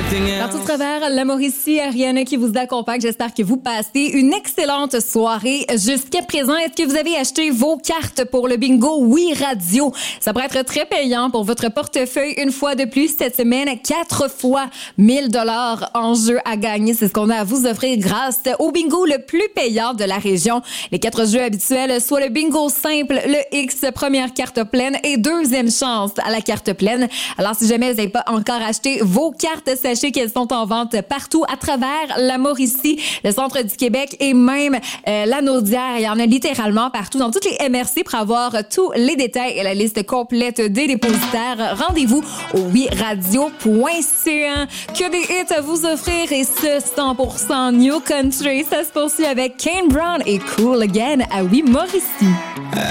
Partout à travers la Mauricie, Ariane qui vous accompagne. J'espère que vous passez une excellente soirée jusqu'à présent. Est-ce que vous avez acheté vos cartes pour le bingo Oui Radio? Ça pourrait être très payant pour votre portefeuille. Une fois de plus, cette semaine, 4 fois 1000 $ en jeu à gagner. C'est ce qu'on a à vous offrir grâce au bingo le plus payant de la région. Les 4 jeux habituels, soit le bingo simple, le X, première carte pleine et deuxième chance à la carte pleine. Alors, si jamais vous n'avez pas encore acheté vos cartes, sachez qu'elles sont en vente partout à travers la Mauricie, le centre du Québec et même la Naudière. Il y en a littéralement partout dans toutes les MRC. Pour avoir tous les détails et la liste complète des dépositaires, rendez-vous au wiradio.ca. Que des hits à vous offrir et ce 100% New Country. Ça se poursuit avec Kane Brown et Cool Again à Oui Mauricie.